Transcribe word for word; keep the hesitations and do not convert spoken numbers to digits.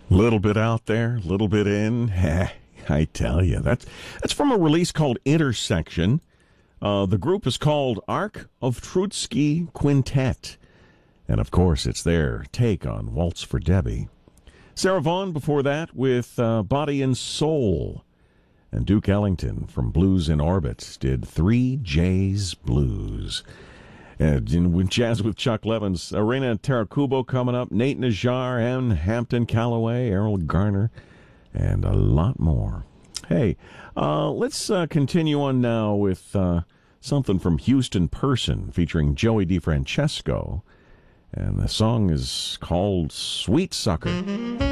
Little bit out there, little bit in. I tell you, that's that's from a release called Intersection. Uh, the group is called Ark of Trotsky Quintet. And, of course, it's their take on Waltz for Debbie. Sarah Vaughan before that with uh, Body and Soul. And Duke Ellington from Blues in Orbit did Three J's Blues. And in jazz with Chuck Levins, Arena Tarakubo coming up, Nate Najjar, Ann Hampton Calloway, Errol Garner, and a lot more. Hey, uh, let's uh, continue on now with uh, something from Houston Person featuring Joey DeFrancesco. And the song is called Sweet Sucker.